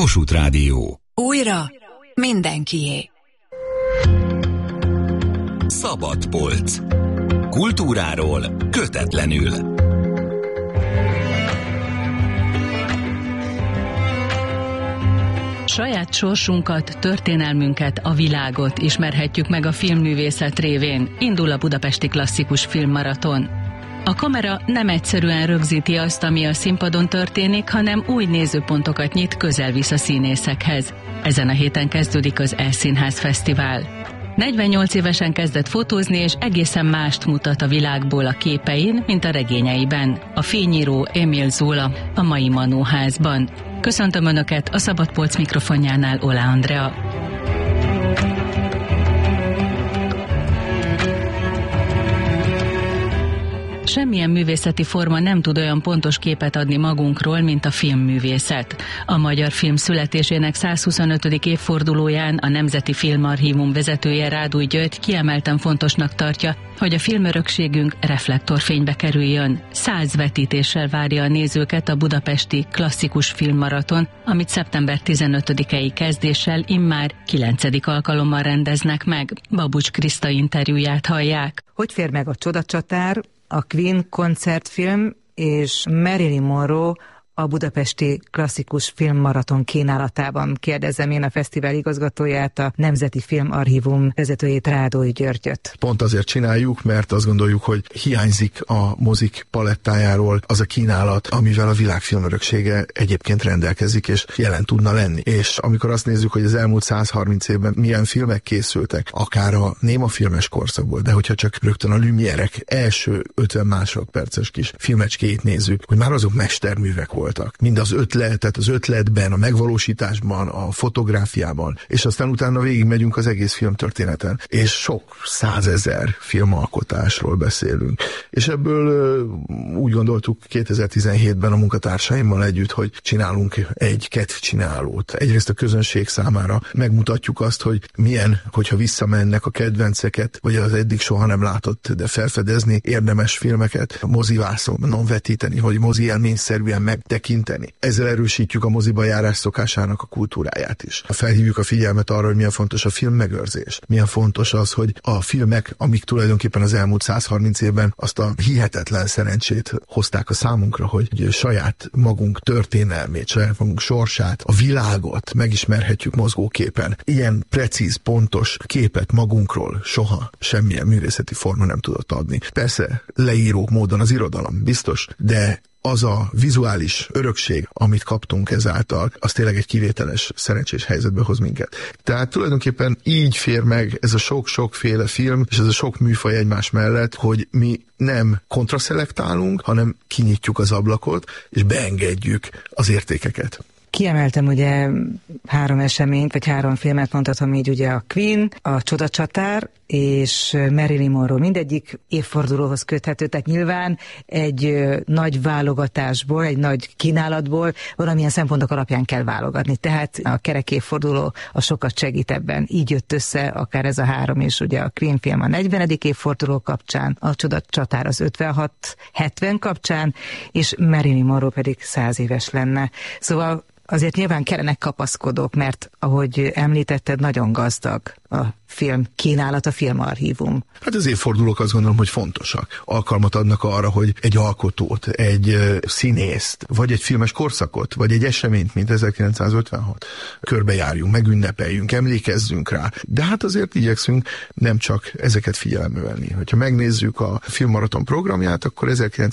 Kossuth Rádió. Újra mindenkié. Szabad polc. Kultúráról kötetlenül. Saját sorsunkat, történelmünket, a világot ismerhetjük meg a filmművészet révén. Indul a Budapesti Klasszikus Filmmaraton. A kamera nem egyszerűen rögzíti azt, ami a színpadon történik, hanem új nézőpontokat nyit, közel visz a színészekhez. Ezen a héten kezdődik az E-Színház Fesztivál. 48 évesen kezdett fotózni, és egészen mást mutat a világból a képein, mint a regényeiben. A fényíró Émile Zola a mai Manóházban. Köszöntöm Önöket, a Szabadpolc mikrofonjánál Ola Andrea. Semmilyen művészeti forma nem tud olyan pontos képet adni magunkról, mint a filmművészet. A magyar film születésének 125. évfordulóján a Nemzeti Filmarchívum vezetője, Rádúj György kiemelten fontosnak tartja, hogy a filmörökségünk reflektorfénybe kerüljön. 100 vetítéssel várja a nézőket a Budapesti Klasszikus Filmmaraton, amit szeptember 15-i kezdéssel immár 9. alkalommal rendeznek meg. Babucs Kriszta interjúját hallják. Hogy fér meg a Csodacsatár, a Queen koncertfilm és Marilyn Monroe a Budapesti Klasszikus Filmmaraton kínálatában? Kérdezem én a fesztivál igazgatóját, a Nemzeti Filmarchívum vezetőjét, Rádúj Györgyöt. Pont azért csináljuk, mert azt gondoljuk, hogy hiányzik a mozik palettájáról az a kínálat, amivel a világ filmöröksége egyébként rendelkezik, és jelen tudna lenni. És amikor azt nézzük, hogy az elmúlt 130 évben milyen filmek készültek, akár a némafilmes korszakból, de hogyha csak rögtön a Lumière-ek első 50 másodperces kis filmecskéit nézzük, hogy már azok mesterművek voltak. Mind az ötletet, az ötletben, a megvalósításban, a fotográfiában, és aztán utána végigmegyünk az egész filmtörténeten, és sok 100 000 filmalkotásról beszélünk. És ebből úgy gondoltuk 2017-ben a munkatársaimmal együtt, hogy csinálunk egy kedvcsinálót. Egyrészt a közönség számára megmutatjuk azt, hogy milyen, hogyha visszamennek a kedvenceket, vagy az eddig soha nem látott, de felfedezni érdemes filmeket, mozivászon vetíteni, hogy mozi élményszerűen megtekinteni. Ezzel erősítjük a moziba járás szokásának a kultúráját is. Felhívjuk a figyelmet arra, hogy milyen fontos a filmmegőrzés. Milyen fontos az, hogy a filmek, amik tulajdonképpen az elmúlt 130 évben azt a hihetetlen szerencsét hozták a számunkra, hogy saját magunk történelmét, saját magunk sorsát, a világot megismerhetjük mozgóképen. Ilyen precíz, pontos képet magunkról soha semmilyen művészeti forma nem tudott adni. Persze leíró módon az irodalom, biztos, de az a vizuális örökség, amit kaptunk ezáltal, az tényleg egy kivételes, szerencsés helyzetbe hoz minket. Tehát tulajdonképpen így fér meg ez a sok-sokféle film, és ez a sok műfaj egymás mellett, hogy mi nem kontraszelektálunk, hanem kinyitjuk az ablakot, és beengedjük az értékeket. Kiemeltem ugye 3 eseményt, vagy 3 filmet mondhatom így, ugye a Queen, a Csodacsatár és Marilyn Monroe, mindegyik évfordulóhoz köthető, tehát nyilván egy nagy válogatásból, egy nagy kínálatból valamilyen szempontok alapján kell válogatni. Tehát a kerek évforduló a sokat segít ebben. Így jött össze akár ez a 3, és ugye a Queen film a 40. évforduló kapcsán, a Csodacsatár az 56-70 kapcsán, és Marilyn Monroe pedig 100 éves lenne. Szóval azért nyilván kellenek kapaszkodók, mert ahogy említetted, nagyon gazdag a film kínálat, a filmarchívum. Hát az évfordulók azt gondolom, hogy fontosak. Alkalmat adnak arra, hogy egy alkotót, egy színészt, vagy egy filmes korszakot, vagy egy eseményt, mint 1956 körbejárjunk, megünnepeljünk, emlékezzünk rá. De hát azért igyekszünk nem csak ezeket figyelembe venni. Hogyha megnézzük a Filmmaraton programját, akkor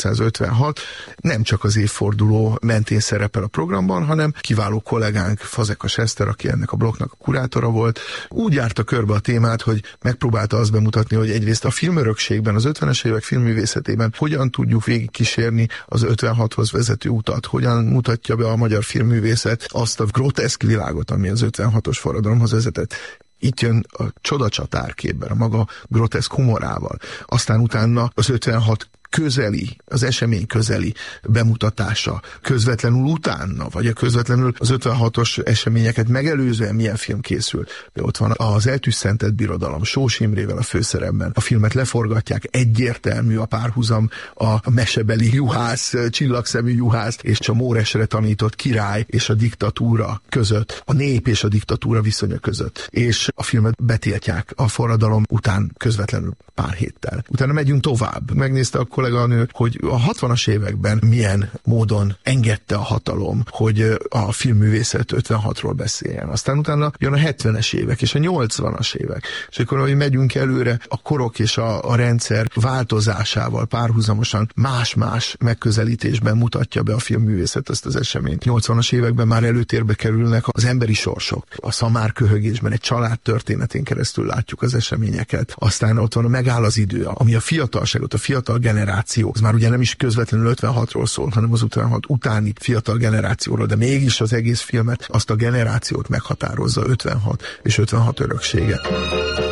1956 nem csak az évforduló mentén szerepel a programban, hanem kiváló kollégánk Fazekas Eszter, aki ennek a blokknak a kurátora volt, úgy járta körbe a témát, hogy megpróbálta azt bemutatni, hogy egyrészt a filmörökségben, az 50-es évek filmművészetében hogyan tudjuk végigkísérni az 56-hoz vezető utat, hogyan mutatja be a magyar filmművészet azt a groteszk világot, ami az 56-os forradalomhoz vezetett. Itt jön a Csodacsatár képben, a maga groteszk humorával. Aztán utána az 56 közeli, az esemény közeli bemutatása közvetlenül utána, vagy a közvetlenül az 56-os eseményeket megelőzően milyen film készül. De ott van az Eltűszentett Birodalom, Sós Imrével a főszerepben. A filmet leforgatják, egyértelmű a párhuzam a mesebeli juhász, csillagszemű juhász és a Móresre tanított király és a diktatúra között, a nép és a diktatúra viszonya között. És a filmet betiltják a forradalom után közvetlenül pár héttel. Utána megyünk tovább. Megnézte a kolléganő, hogy a 60-as években milyen módon engedte a hatalom, hogy a filmművészet 56-ról beszéljen. Aztán utána jön a 70-es évek és a 80-as évek. És akkor, hogy megyünk előre, a korok és a rendszer változásával párhuzamosan más-más megközelítésben mutatja be a filmművészet ezt az eseményt. 80-as években már előtérbe kerülnek az emberi sorsok. A szamárköhögésben egy család történetén keresztül látjuk az eseményeket. Aztán ott van a megáll az idő, ami a fiatalságot, a fiatal generáció, az már ugye nem is közvetlenül 56-ról szól, hanem az 56 utáni fiatal generációról, de mégis az egész filmet, azt a generációt meghatározza 56 és 56 öröksége.